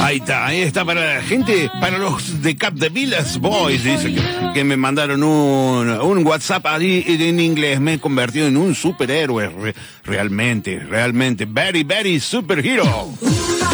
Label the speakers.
Speaker 1: Ahí está para la gente, para los de Capdevillas Boys, dice que me mandaron un WhatsApp ahí en inglés. Me he convertido en un superhéroe, realmente, very, very superhero.